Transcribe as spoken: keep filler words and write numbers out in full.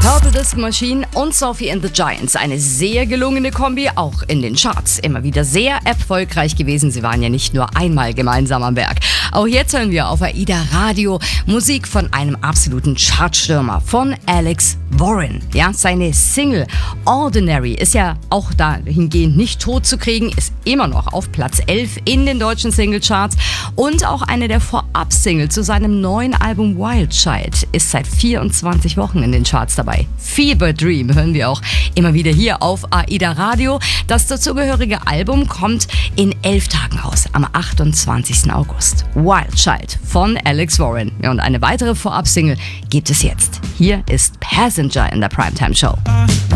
Purple Disco Machine und Sophie and the Giants. Eine sehr gelungene Kombi, auch in den Charts. Immer wieder sehr erfolgreich gewesen. Sie waren ja nicht nur einmal gemeinsam am Werk. Auch jetzt hören wir auf AIDA Radio Musik von einem absoluten Chartstürmer, von Alex Warren. Ja, seine Single Ordinary ist ja auch dahingehend nicht tot zu kriegen, ist immer noch auf Platz elf in den deutschen Singlecharts und auch eine der Vorab-Singles zu seinem neuen Album Wild Child ist seit vierundzwanzig Wochen in den Charts dabei. Fever Dream hören wir auch immer wieder hier auf AIDA Radio. Das dazugehörige Album kommt in elf Tagen raus, am achtundzwanzigsten August. Wild Child von Alex Warren. Ja, und eine weitere Vorab-Single gibt es jetzt. Hier ist Passenger in der Primetime Show.